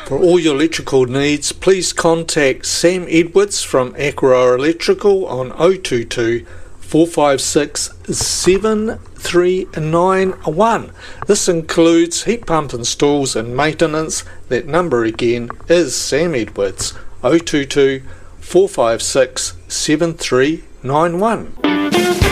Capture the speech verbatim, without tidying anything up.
For all your electrical needs, please contact Sam Edwards from Aqua Electrical on oh two two, four five six, seven three nine one. This includes heat pump installs and maintenance. That number again is Sam Edwards, oh two two, four five six, seven three nine one.